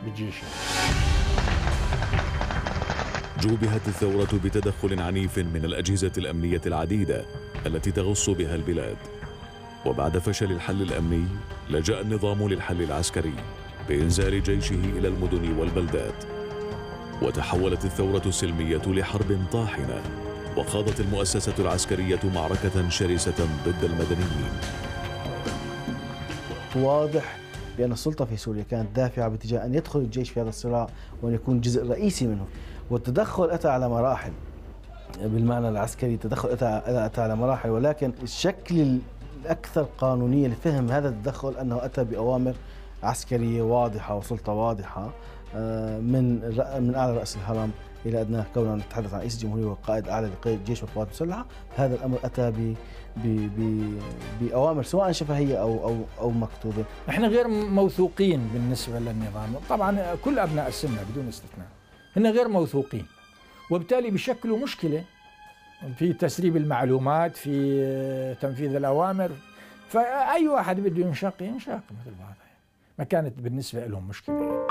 بجيشه. جوبهت الثورة بتدخل عنيف من الأجهزة الأمنية العديدة التي تغص بها البلاد، وبعد فشل الحل الأمني لجأ النظام للحل العسكري بإنزال جيشه إلى المدن والبلدات، وتحولت الثورة السلمية لحرب طاحنة، وخاضت المؤسسة العسكرية معركة شرسة ضد المدنيين. واضح بأن السلطة في سوريا كانت دافعة باتجاه أن يدخل الجيش في هذا الصراع وأن يكون جزء رئيسي منه، والتدخل أتى على مراحل بالمعنى العسكري. التدخل أتى على مراحل، ولكن الشكل الأكثر قانونية لفهم هذا التدخل أنه أتى بأوامر عسكرية واضحة وسلطة واضحة من أعلى رأس الهرم إلى أدناه. كوننا نتحدث عن رئيس الجمهورية وقائد أعلى للجيش والقوات المسلحة، هذا الأمر أتى بأوامر سواء شفهية أو مكتوبة. احنا غير موثوقين بالنسبة للنظام، طبعا كل أبناء السنة بدون استثناء هن غير موثوقين، وبالتالي بيشكلوا مشكلة في تسريب المعلومات، في تنفيذ الأوامر. فأي واحد بده ينشق مثل بعض، ما كانت بالنسبة لهم مشكلة.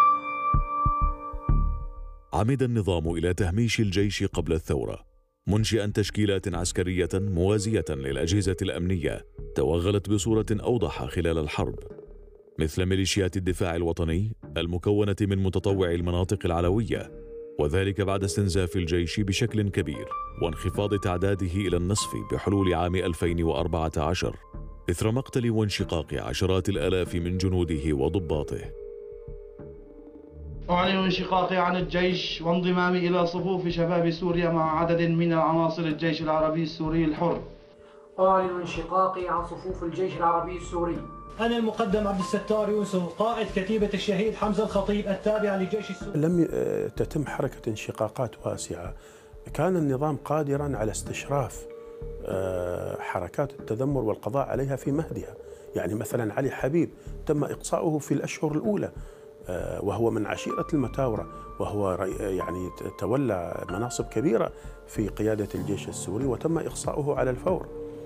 عمد النظام إلى تهميش الجيش قبل الثورة، منشئا تشكيلات عسكرية موازية للأجهزة الأمنية توغلت بصورة أوضح خلال الحرب، مثل ميليشيات الدفاع الوطني المكونة من متطوعي المناطق العلوية، وذلك بعد استنزاف الجيش بشكل كبير وانخفاض تعداده إلى النصف بحلول عام 2014 إثر مقتل وانشقاق عشرات الآلاف من جنوده وضباطه. أعلن انشقاقي عن الجيش وانضمامي إلى صفوف شباب سوريا مع عدد من عناصر الجيش العربي السوري الحر. أعلن انشقاقي عن صفوف الجيش العربي السوري. أنا المقدم عبد الستار يوسف، قائد كتيبة الشهيد حمزة الخطيب التابعة للجيش السوري. لم تتم حركة انشقاقات واسعة، كان النظام قادرا على استشراف حركات التذمر والقضاء عليها في مهدها. يعني مثلا علي حبيب تم إقصاؤه في الأشهر الأولى، وهو من عشيرة المتاورة، وهو يعني تولى مناصب كبيرة في قيادة الجيش السوري وتم إقصاؤه على الفور.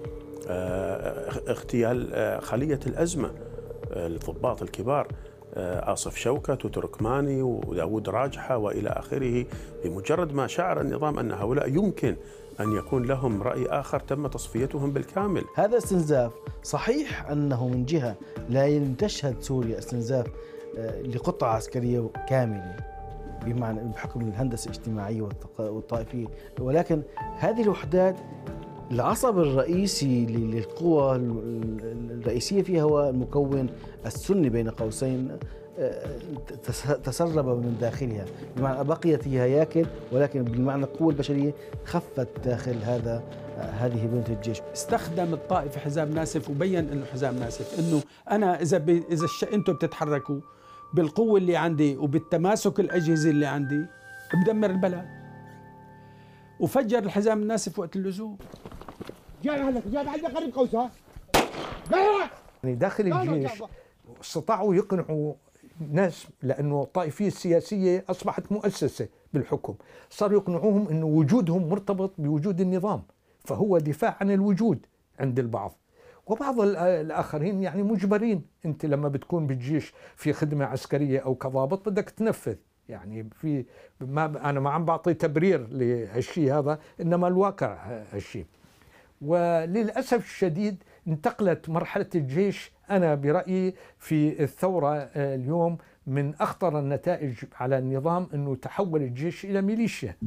اغتيال خلية الأزمة الضباط الكبار آصف شوكت وتركماني وداود راجحة وإلى آخره، بمجرد ما شعر النظام أن هؤلاء يمكن أن يكون لهم رأي آخر تم تصفيتهم بالكامل. هذا استنزاف صحيح أنه من جهة لا تشهد سوريا استنزاف لقطعة عسكرية كاملة بمعنى بحكم الهندسة الاجتماعية والطائفية، ولكن هذه الوحدات العصب الرئيسي للقوى الرئيسية فيها هو المكون السني بين قوسين تسرب من داخلها، بمعنى بقيت هي هياكل، ولكن بالمعنى القوة البشرية خفت داخل هذه بنية الجيش. استخدم الطائفة حزام ناسف وبين انه حزام ناسف انه انا اذا انتم بتتحركوا بالقوة اللي عندي وبالتماسك الأجهزة اللي عندي بدمر البلد، وفجر الحزام الناسف وقت اللزوم. يعني داخل الجيش استطاعوا يقنعوا ناس، لأنه الطائفية السياسية أصبحت مؤسسة بالحكم، صاروا يقنعوهم أنه وجودهم مرتبط بوجود النظام، فهو دفاع عن الوجود عند البعض. وبعض الآخرين يعني مجبرين، أنت لما بتكون بالجيش في خدمة عسكرية أو كضابط بدك تنفذ، يعني في أنا ما عم بعطي تبرير لهالشيء هذا، إنما الواقع هالشيء. وللأسف الشديد انتقلت مرحلة الجيش أنا برأيي في الثورة اليوم من أخطر النتائج على النظام أنه تحول الجيش إلى ميليشيا.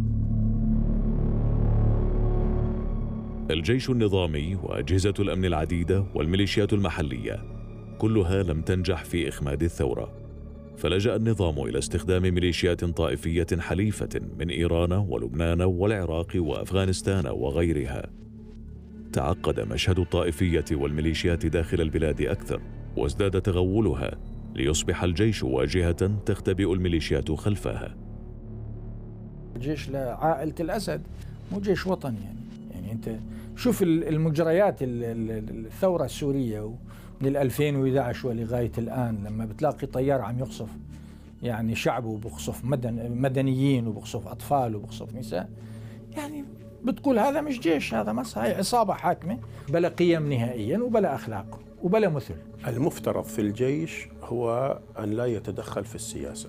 الجيش النظامي وأجهزة الأمن العديدة والميليشيات المحلية كلها لم تنجح في إخماد الثورة، فلجأ النظام إلى استخدام ميليشيات طائفية حليفة من إيران ولبنان والعراق وأفغانستان وغيرها. تعقد مشهد الطائفية والميليشيات داخل البلاد أكثر، وازداد تغولها ليصبح الجيش واجهة تختبئ الميليشيات خلفها. جيش لعائلة الأسد مو جيش وطني، يعني أنت شوف المجريات الثورة السورية من 2011 ولغاية الآن، لما بتلاقي طيار عم يقصف يعني شعب وبقصف مدنيين وبقصف أطفال وبقصف نساء، يعني بتقول هذا مش جيش، هذا هي عصابة حاكمة بلا قيم نهائيا وبلا أخلاق وبلا مثل. المفترض في الجيش هو أن لا يتدخل في السياسة،